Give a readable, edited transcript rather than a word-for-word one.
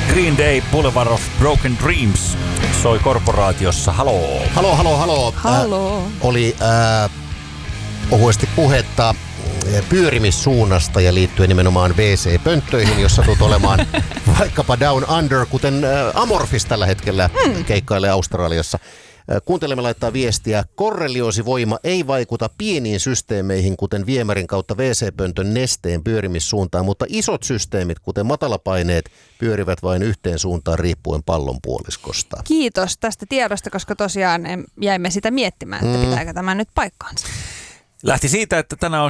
Green Day, Boulevard of Broken Dreams soi korporaatiossa. Haloo. Haloo. Oli ohuesti puhetta pyörimissuunnasta ja liittyen nimenomaan WC-pönttöihin, jos satut olemaan vaikkapa Down Under, kuten Amorphis tällä hetkellä keikkailee Australiassa. Kuuntelemme laittaa viestiä. Korrelioosivoima ei vaikuta pieniin systeemeihin, kuten viemärin kautta WC-pöntön nesteen pyörimissuuntaan, mutta isot systeemit, kuten matalapaineet, pyörivät vain yhteen suuntaan riippuen pallonpuoliskosta. Kiitos tästä tiedosta, koska tosiaan jäimme sitä miettimään, että pitääkö tämä nyt paikkaansa. Lähti siitä, että tänään on